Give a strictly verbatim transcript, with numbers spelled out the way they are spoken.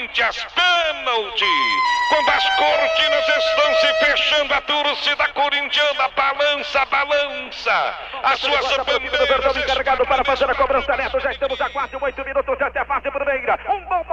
Corinthians, pênalti. Quando as cortinas estão se fechando, a torcida corintiana balança, balança. As suas bandeiras. Encarregado para fazer a cobrança, Neto. Já estamos a quase oito minutos até a fase primeira. Um